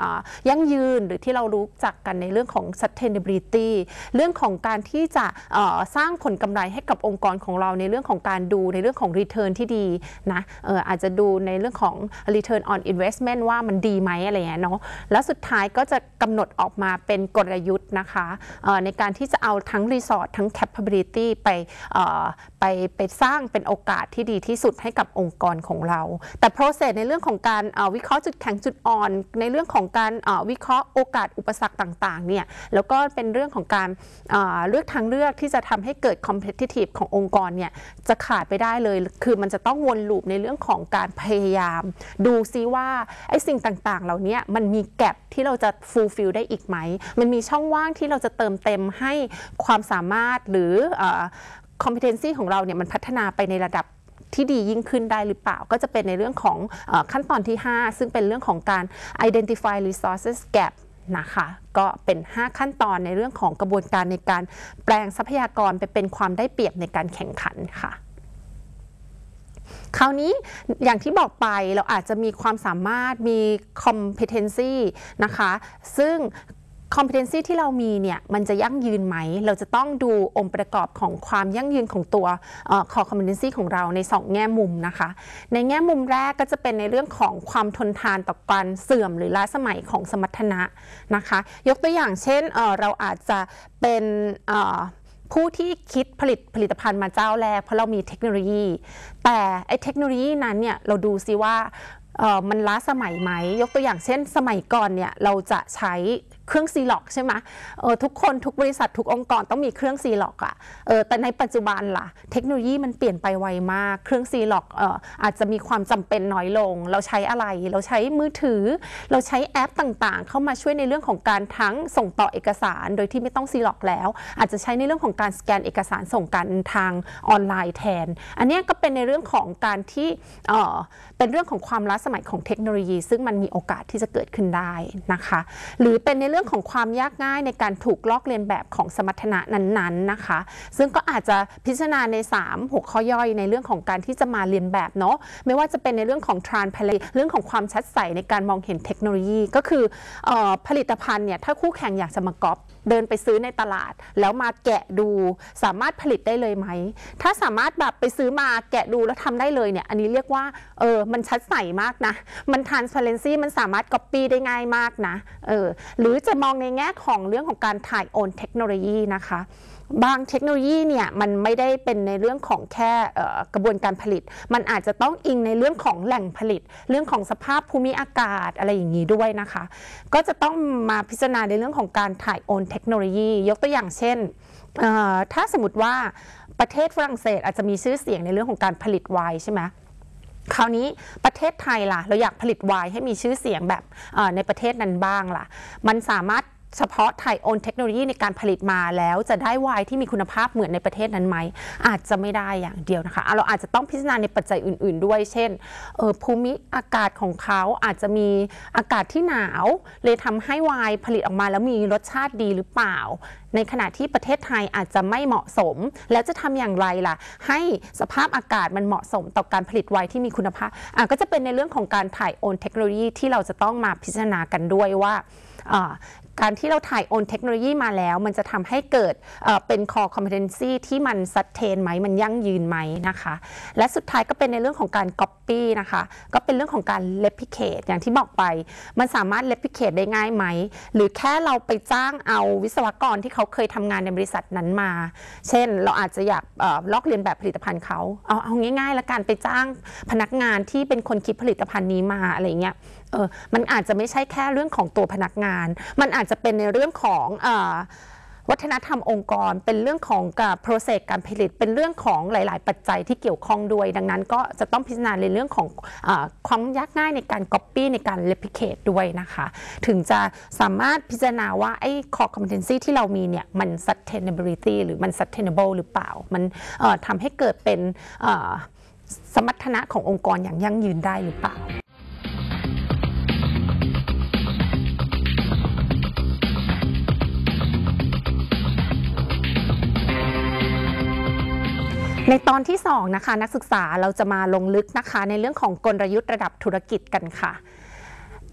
ยั่งยืนหรือที่เรารู้จักกันในเรื่องของ sustainability เรื่องของการที่จะสร้างผลกำไรให้กับองค์กรของเราในเรื่องของการดูในเรื่องของ return ที่ดีนะอาจจะดูในเรื่องของ return on investment ว่ามันดีไหมอะไรอย่างเงี้ยเนาะแล้วสุดท้ายก็จะกำหนดออกมาเป็นกลยุทธ์นะคะในการที่จะเอาทั้ง resort ทั้ง capability ไปสร้างเป็นโอกาสที่ดีที่สุดให้กับองค์กรของเราแต่ process ในเรื่องของการวิเคราะห์จุดแข็งจุดอ่อนในเรื่องของการวิเคราะห์โอกาสอุปสรรคต่างๆเนี่ยแล้วก็เป็นเรื่องของการเลือกทางเลือกที่จะทำให้เกิด competitive ขององค์กรเนี่ยจะขาดไปได้เลยคือมันจะต้องวนลูปในเรื่องของการพยายามดูซิว่าไอ้สิ่งต่างๆเหล่านี้มันมีแกปที่เราจะ fulfill ได้อีกไหมมันมีช่องว่างที่เราจะเติมเต็มให้ความสามารถหรือcompetency ของเราเนี่ยมันพัฒนาไปในระดับที่ดียิ่งขึ้นได้หรือเปล่าก็จะเป็นในเรื่องของขั้นตอนที่5ซึ่งเป็นเรื่องของการ identify resources gap นะคะก็เป็น5ขั้นตอนในเรื่องของกระบวนการในการแปลงทรัพยากรไปเป็นความได้เปรียบในการแข่งขันค่ะคราวนี้อย่างที่บอกไปเราอาจจะมีความสามารถมี competency นะคะซึ่งcompetency ที่เรามีเนี่ยมันจะยั่งยืนไหมเราจะต้องดูองค์ประกอบของความยั่งยืนของตัวcore competency ของเราใน2แง่มุมนะคะในแง่มุมแรกก็จะเป็นในเรื่องของความทนทานต่อการเสื่อมหรือล้าสมัยของสมรรถนะนะคะยกตัวอย่างเช่นเราอาจจะเป็นผู้ที่คิดผลิตภัณฑ์มาเจ้าแรกเพราะเรามีเทคโนโลยีแต่ไอ้เทคโนโลยีนั้นเนี่ยเราดูซิว่ามันล้าสมัยไหมยกตัวอย่างเช่นสมัยก่อนเนี่ยเราจะใช้เครื่องซีล็อกใช่ไหมทุกคนทุกบริษัททุกองค์กรต้องมีเครื่องซีล็อกอะแต่ในปัจจุบันล่ะเทคโนโลยีมันเปลี่ยนไปไวมากเครื่องซีล็อกอาจจะมีความจำเป็นน้อยลงเราใช้อะไรเราใช้มือถือเราใช้แอปต่างๆเข้ามาช่วยในเรื่องของการทั้งส่งต่อเอกสารโดยที่ไม่ต้องซีล็อกแล้วอาจจะใช้ในเรื่องของการสแกนเอกสารส่งกันทางออนไลน์แทนอันนี้ก็เป็นในเรื่องของการที่เป็นเรื่องของความล้าสมัยของเทคโนโลยีซึ่งมันมีโอกาสที่จะเกิดขึ้นได้นะคะหรือเป็นในเรื่องของความยากง่ายในการถูกลอกเลียนแบบของสมรรถนะนั้นๆนะคะซึ่งก็อาจจะพิจารณาใน3หัวข้อย่อยในเรื่องของการที่จะมาเลียนแบบเนาะไม่ว่าจะเป็นในเรื่องของ transparency เรื่องของความชัดใสในการมองเห็นเทคโนโลยีก็คือผลิตภัณฑ์เนี่ยถ้าคู่แข่งอยากจะมาก๊อปเดินไปซื้อในตลาดแล้วมาแกะดูสามารถผลิตได้เลยไหมถ้าสามารถแบบไปซื้อมาแกะดูแล้วทำได้เลยเนี่ยอันนี้เรียกว่ามันชัดใสมากนะมัน transparency มันสามารถ copy ได้ง่ายมากนะหรือจะมองในแง่ของเรื่องของการถ่ายโอนเทคโนโลยีนะคะบางเทคโนโลยีเนี่ยมันไม่ได้เป็นในเรื่องของแค่กระบวนการผลิตมันอาจจะต้องอิงในเรื่องของแหล่งผลิตเรื่องของสภาพภูมิอากาศอะไรอย่างนี้ด้วยนะคะก็จะต้องมาพิจารณาในเรื่องของการถ่ายโอนเทคโนโลยียกตัวอย่างเช่นถ้าสมมติว่าประเทศฝรั่งเศสอาจจะมีชื่อเสียงในเรื่องของการผลิตไวน์ใช่ไหมคราวนี้ประเทศไทยล่ะเราอยากผลิตไวน์ให้มีชื่อเสียงแบบในประเทศนั้นบ้างล่ะมันสามารถเฉพาะถ่ายโอนเทคโนโลยีในการผลิตมาแล้วจะได้ไวน์ที่มีคุณภาพเหมือนในประเทศนั้นไหมอาจจะไม่ได้อย่างเดียวนะคะเราอาจจะต้องพิจารณาในปัจจัยอื่นๆด้วยเช่นภูมิอากาศของเขาอาจจะมีอากาศที่หนาวเลยทำให้ไวน์ผลิตออกมาแล้วมีรสชาติดีหรือเปล่าในขณะที่ประเทศไทยอาจจะไม่เหมาะสมแล้วจะทำอย่างไรล่ะให้สภาพอากาศมันเหมาะสมต่อการผลิตไวน์ที่มีคุณภาพก็จะเป็นในเรื่องของการถ่ายโอนเทคโนโลยีที่เราจะต้องมาพิจารณากันด้วยว่าการที่เราถ่ายโอนเทคโนโลยีมาแล้วมันจะทำให้เกิดเป็น core competency ที่มัน sustain ไหมมันยั่งยืนไหมนะคะและสุดท้ายก็เป็นในเรื่องของการ copy นะคะก็เป็นเรื่องของการ replicate อย่างที่บอกไปมันสามารถ replicate ได้ง่ายไหมหรือแค่เราไปจ้างเอาวิศวกรที่เขาเคยทำงานในบริษัทนั้นมาเช่นเราอาจจะอยากลอกเลียนแบบผลิตภัณฑ์เขาเอาง่ายๆละกันไปจ้างพนักงานที่เป็นคนคิดผลิตภัณฑ์นี้มาอะไรเงี้ยมันอาจจะไม่ใช่แค่เรื่องของตัวพนักงานมันอาจจะเป็นในเรื่องของวัฒนธรรมองค์กรเป็นเรื่องของprocess การผลิตเป็นเรื่องของหลายๆปัจจัยที่เกี่ยวข้องด้วยดังนั้นก็จะต้องพิจารณาในเรื่องของความยากง่ายในการ copy ในการ replicate ด้วยนะคะถึงจะสามารถพิจารณาว่าไอ้ core competency ที่เรามีเนี่ยมัน sustainability หรือมัน sustainable หรือเปล่ามันทำให้เกิดเป็นสมรรถนะขององค์กรอย่างยั่งยืนได้หรือเปล่าในตอนที่2นะคะนักศึกษาเราจะมาลงลึกนะคะในเรื่องของกลยุทธ์ระดับธุรกิจกันค่ะ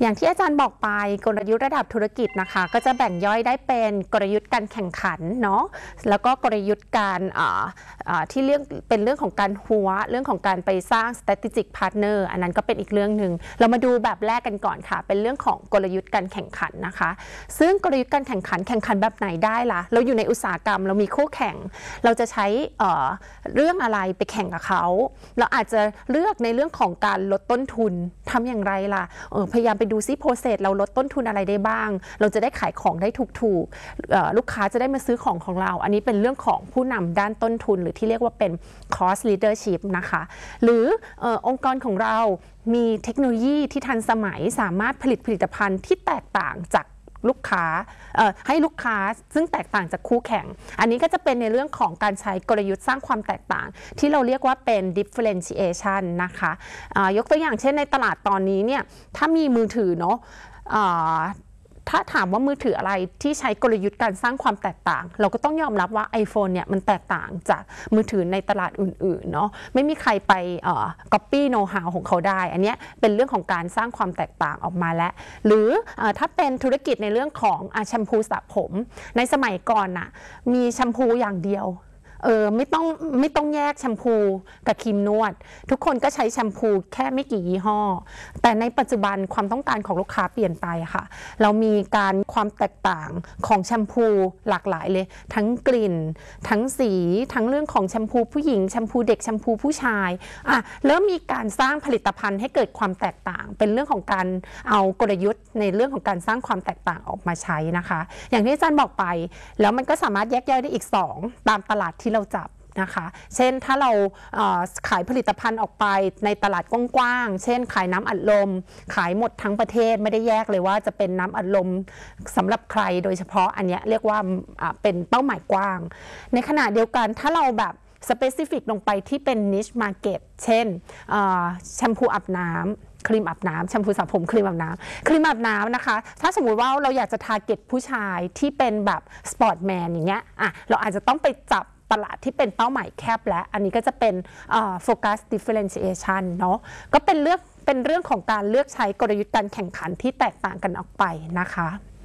อย่างที่อาจารย์บอกไปกลยุทธ์ระดับธุรกิจนะคะก็จะแบ่งย่อยได้เป็นกลยุทธ์การแข่งขันเนาะแล้วก็กลยุทธ์การที่เป็นเรื่องของการหัวเรื่องของการไปสร้าง strategic partner อันนั้นก็เป็นอีกเรื่องหนึ่งเรามาดูแบบแรกกันก่อนค่ะเป็นเรื่องของกลยุทธ์การแข่งขันนะคะซึ่งกลยุทธ์การแข่งขันแบบไหนได้ล่ะเราอยู่ในอุตสาหกรรมเรามีคู่แข่งเราจะใช้เรื่องอะไรไปแข่งกับเขาเราอาจจะเลือกในเรื่องของการลดต้นทุนทำอย่างไรล่ะพยายามไปดูซิโปรเซสเราลดต้นทุนอะไรได้บ้างเราจะได้ขายของได้ถูกลูกค้าจะได้มาซื้อของเราอันนี้เป็นเรื่องของผู้นำด้านต้นทุนหรือที่เรียกว่าเป็น cost leadership นะคะหรือองค์กรของเรามีเทคโนโลยีที่ทันสมัยสามารถผลิตผลิตภัณฑ์ที่แตกต่างจากลูกค้าให้ลูกค้าซึ่งแตกต่างจากคู่แข่งอันนี้ก็จะเป็นในเรื่องของการใช้กลยุทธ์สร้างความแตกต่างที่เราเรียกว่าเป็น differentiation นะคะยกตัวอย่างเช่นในตลาดตอนนี้เนี่ยถ้ามีมือถือเนาะถ้าถามว่ามือถืออะไรที่ใช้กลยุทธ์การสร้างความแตกต่างเราก็ต้องยอมรับว่า iPhone เนี่ยมันแตกต่างจากมือถือในตลาดอื่นๆเนาะไม่มีใครไปcopy know how ของเขาได้อันนี้เป็นเรื่องของการสร้างความแตกต่างออกมาแล้วหรือถ้าเป็นธุรกิจในเรื่องของแชมพูสระผมในสมัยก่อนน่ะมีแชมพูอย่างเดียวไม่ต้องแยกแชมพูกับครีมนวดทุกคนก็ใช้แชมพูแค่ไม่กี่ยี่ห้อแต่ในปัจจุบันความต้องการของลูกค้าเปลี่ยนไปค่ะเรามีการความแตกต่างของแชมพูหลากหลายเลยทั้งกลิ่นทั้งสีทั้งเรื่องของแชมพูผู้หญิงแชมพูเด็กแชมพูผู้ชายเริ่มมีการสร้างผลิตภัณฑ์ให้เกิดความแตกต่างเป็นเรื่องของการเอากลยุทธ์ในเรื่องของการสร้างความแตกต่างออกมาใช้นะคะอย่างที่อาจารย์บอกไปแล้วมันก็สามารถแยกย่อยได้อีก2ตามตลาดที่เราจับนะคะเช่นถ้าเราขายผลิตภัณฑ์ออกไปในตลาดกว้างๆเช่นขายน้ำอัดลมขายหมดทั้งประเทศไม่ได้แยกเลยว่าจะเป็นน้ำอัดลมสำหรับใครโดยเฉพาะอันนี้เรียกว่าเป็นเป้าหมายกว้างในขณะเดียวกันถ้าเราแบบspecific ลงไปที่เป็น niche market เช่นแชมพูอาบน้ำครีมอาบน้ำแชมพูสระผมครีมอาบน้ำนะคะถ้าสมมุติว่าเราอยากจะทาร์เก็ตผู้ชายที่เป็นแบบสปอร์ตแมนอย่างเงี้ยเราอาจจะต้องไปจับตลาดที่เป็นเป้าหมายแคบและอันนี้ก็จะเป็นfocus differentiation เนาะก็เป็นเรื่องของการเลือกใช้กลยุทธ์การแข่งขันที่แตกต่างกันออกไปนะคะ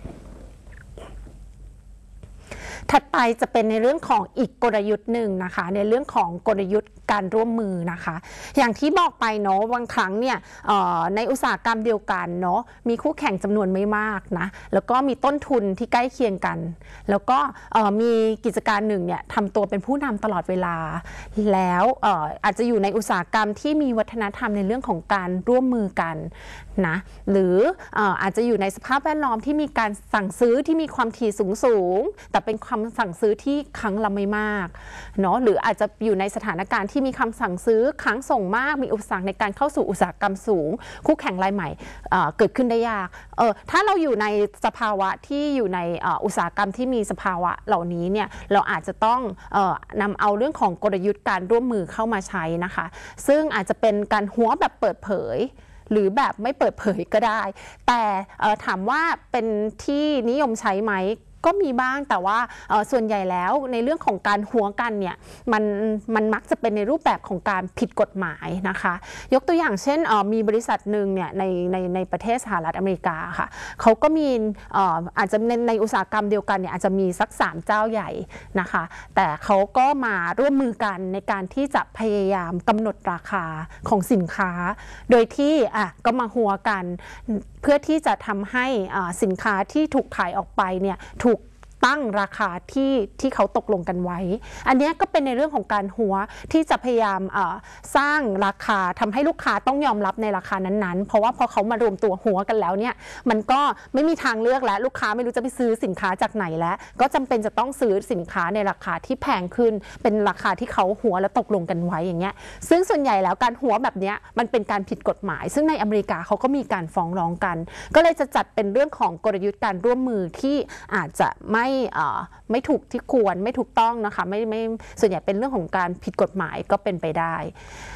ถัดไปจะเป็นในเรื่องของอีกกลยุทธ์หนึ่งนะคะในเรื่องของกลยุทธ์การร่วมมือนะคะอย่างที่บอกไปเนาะบางครั้งเนี่ยในอุตสาหกรรมเดียวกันเนาะมีคู่แข่งจำนวนไม่มากนะแล้วก็มีต้นทุนที่ใกล้เคียงกันแล้วก็มีกิจการหนึ่งเนี่ยทำตัวเป็นผู้นำตลอดเวลาแล้วอาจจะอยู่ในอุตสาหกรรมที่มีวัฒนธรรมในเรื่องของการร่วมมือกันนะหรืออาจจะอยู่ในสภาพแวดล้อมที่มีการสั่งซื้อที่มีความถี่สูงแต่เป็นความสั่งซื้อที่ครั้งละไม่มากเนาะหรืออาจจะอยู่ในสถานการณ์ที่มีคำสั่งซื้อครั้งส่งมากมีอุปสรรคในการเข้าสู่อุตสาหกรรมสูงคู่แข่งรายใหม่เกิดขึ้นได้ยากถ้าเราอยู่ในสภาวะที่อยู่ในอุตสาหกรรมที่มีสภาวะเหล่านี้เนี่ยเราอาจจะต้องนำเอาเรื่องของกลยุทธ์การร่วมมือเข้ามาใช้นะคะซึ่งอาจจะเป็นการหัวแบบเปิดเผยหรือแบบไม่เปิดเผยก็ได้แต่ถามว่าเป็นที่นิยมใช้ไหมก็มีบ้างแต่ว่าส่วนใหญ่แล้วในเรื่องของการหัวกันเนี่ยมันมักจะเป็นในรูปแบบของการผิดกฎหมายนะคะยกตัวอย่างเช่นมีบริษัทหนึ่งเนี่ยในประเทศสหรัฐอเมริกาค่ะเขาก็มีอาจจะในอุตสาหกรรมเดียวกันเนี่ยอาจจะมีสัก3เจ้าใหญ่นะคะแต่เขาก็มาร่วมมือกันในการที่จะพยายามกำหนดราคาของสินค้าโดยที่ก็มาหัวกันเพื่อที่จะทำให้สินค้าที่ถูกขายออกไปเนี่ยถูกตั้งราคาที่เขาตกลงกันไว้อันนี้ก็เป็นในเรื่องของการหัวที่จะพยายามสร้างราคาทำให้ลูกค้าต้องยอมรับในราคานั้นๆเพราะว่าพอเขามารวมตัวหัวกันแล้วเนี่ยมันก็ไม่มีทางเลือกแล้วลูกค้าไม่รู้จะไปซื้อสินค้าจากไหนแล้วก็จำเป็นจะต้องซื้อสินค้าในราคาที่แพงขึ้นเป็นราคาที่เขาหัวแล้วตกลงกันไว้อย่างเงี้ยซึ่งส่วนใหญ่แล้วการหัวแบบนี้มันเป็นการผิดกฎหมายซึ่งในอเมริกาเขาก็มีการฟ้องร้องกันก็เลยจะจัดเป็นเรื่องของกลยุทธ์การร่วมมือที่อาจจะไม่ถูกที่ควรไม่ถูกต้องนะคะไม่ส่วนใหญ่เป็นเรื่องของการผิดกฎหมายก็เป็นไปได้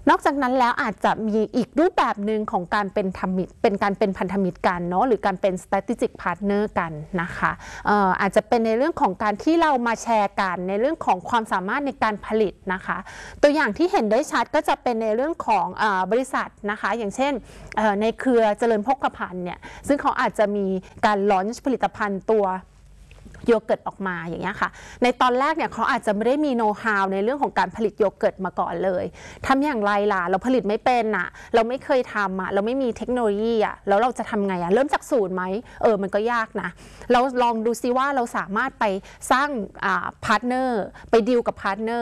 นอกจากนั้นแล้วอาจจะมีอีกรูปแบบหนึ่งของการเป็นการเป็นพันธมิตรกันเนาะหรือการเป็น strategic partner กันนะคะอาจจะเป็นในเรื่องของการที่เรามาแชร์กันในเรื่องของความสามารถในการผลิตนะคะตัวอย่างที่เห็นได้ชัดก็จะเป็นในเรื่องของบริษัทนะคะอย่างเช่นในเครือเจริญโภคภัณฑ์เนี่ยซึ่งเขาอาจจะมีการลอนช์ผลิตภัณฑ์ตัวโยเกิร์ตออกมาอย่างเงี้ยค่ะในตอนแรกเนี่ยเขาอาจจะไม่ได้มีโน้ตฮาวในเรื่องของการผลิตโยเกิร์ตมาก่อนเลยทำอย่างไรล่ะเราผลิตไม่เป็นอะเราไม่เคยทำอะเราไม่มีเทคโนโลยีอะแล้วเราจะทำไงอะเริ่มจากศูนย์ไหมมันก็ยากนะเราลองดูซิว่าเราสามารถไปสร้างพาร์ทเนอร์ไปดีลกับพาร์ทเนอร์